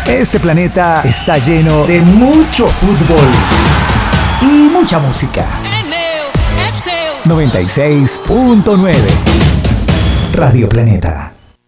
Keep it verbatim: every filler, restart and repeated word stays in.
Este planeta está lleno de mucho fútbol y mucha música. noventa y seis punto nueve Radio Planeta.